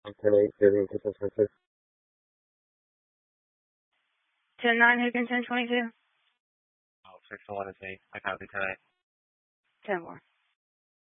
10-8, Vivian Kitchen Center. 10-9, Higgins, 10-22. Oh, 6-1 is me. I copy tonight. 10-4.